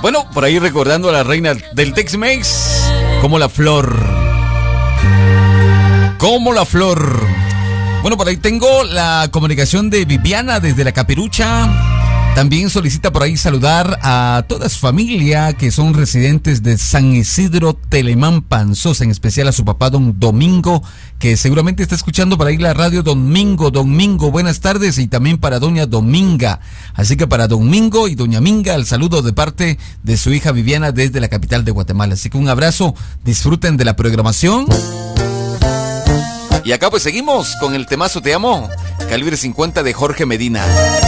Bueno, por ahí recordando a la reina del Tex-Mex, como la flor. Como la flor. Bueno, por ahí tengo la comunicación de Viviana desde La Capirucha. También solicita por ahí saludar a toda su familia que son residentes de San Isidro Telemán Panzosa, en especial a su papá don Domingo, que seguramente está escuchando por ahí la radio. Domingo, buenas tardes, y también para doña Dominga. Así que para Domingo y doña Minga, el saludo de parte de su hija Viviana desde la capital de Guatemala. Así que un abrazo, disfruten de la programación. Y acá pues seguimos con el temazo Te Amo, calibre 50 de Jorge Medina.